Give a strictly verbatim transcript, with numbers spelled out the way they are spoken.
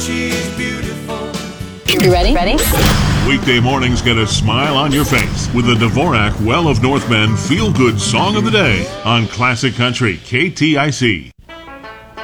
She's beautiful. You ready? Ready? Weekday mornings get a smile on your face with the Dvorak Well of North Bend Feel Good Song of the Day on Classic Country K T I C.